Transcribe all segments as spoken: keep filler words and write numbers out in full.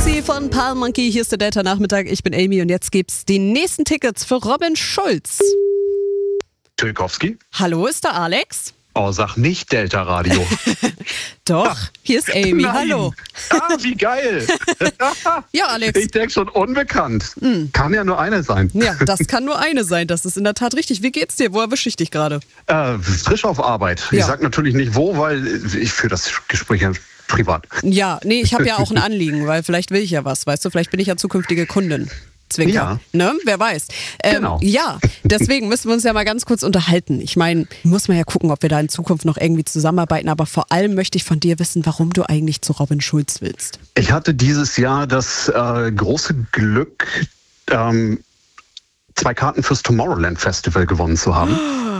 Galaxy von Palm Monkey. Hier ist der Delta-Nachmittag. Ich bin Amy und jetzt gibt's die nächsten Tickets für Robin Schulz. Tchaikovsky? Hallo, ist da Alex? Oh, sag nicht Delta-Radio. Doch, hier ist Amy. Nein. Hallo. Ah, wie geil. Ja, Alex. Ich denke schon unbekannt. Mm. Kann ja nur eine sein. Ja, das kann nur eine sein. Das ist in der Tat richtig. Wie geht's dir? Wo erwische ich dich gerade? Äh, frisch auf Arbeit. Ja. Ich sag natürlich nicht wo, weil ich führe das Gespräch ja privat. Ja, nee, ich habe ja auch ein Anliegen, weil vielleicht will ich ja was, weißt du? Vielleicht bin ich ja zukünftige Kundin. Zwinker. Ja. Ne? Wer weiß. Ähm, Genau. Ja, deswegen müssen wir uns ja mal ganz kurz unterhalten. Ich meine, muss man ja gucken, ob wir da in Zukunft noch irgendwie zusammenarbeiten. Aber vor allem möchte ich von dir wissen, warum du eigentlich zu Robin Schulz willst. Ich hatte dieses Jahr das äh, große Glück, ähm, zwei Karten fürs Tomorrowland Festival gewonnen zu haben.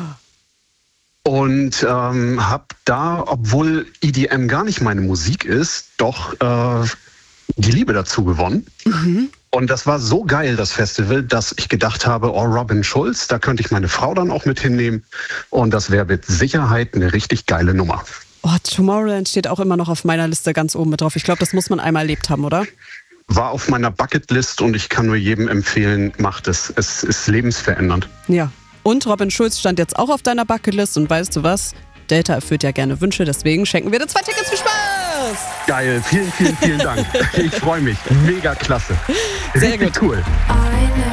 Und ähm, habe da, obwohl E D M gar nicht meine Musik ist, doch äh, die Liebe dazu gewonnen. Mhm. Und das war so geil, das Festival, dass ich gedacht habe, oh, Robin Schulz, da könnte ich meine Frau dann auch mit hinnehmen. Und das wäre mit Sicherheit eine richtig geile Nummer. Oh, Tomorrowland steht auch immer noch auf meiner Liste ganz oben mit drauf. Ich glaube, das muss man einmal erlebt haben, oder? War auf meiner Bucketlist und ich kann nur jedem empfehlen, macht es. Es ist lebensverändernd. Ja. Und Robin Schulz stand jetzt auch auf deiner Bucketlist und weißt du was? Delta erfüllt ja gerne Wünsche, deswegen schenken wir dir zwei Tickets. Viel Spaß! Geil, vielen, vielen, vielen Dank. Ich freue mich. Mega klasse. Sehr Richtig gut. cool. Eine